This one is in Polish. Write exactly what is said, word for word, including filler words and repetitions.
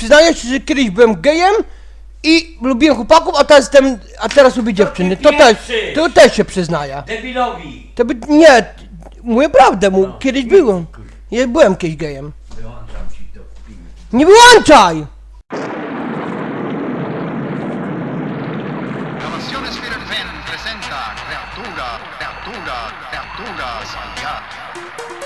przyznaję się, że kiedyś byłem gejem i lubiłem chłopaków, a teraz jestem, a teraz lubię dziewczyny. To też, to też się przyznaję. Debilowi! To by, nie, mówię prawdę, mu, kiedyś byłem. Ja byłem kiedyś gejem. Wyłączam ci to w filmie. Nie wyłączaj! Grabazione Sfera Fan presenta Creatura, Creatura, Creatura Spaziale.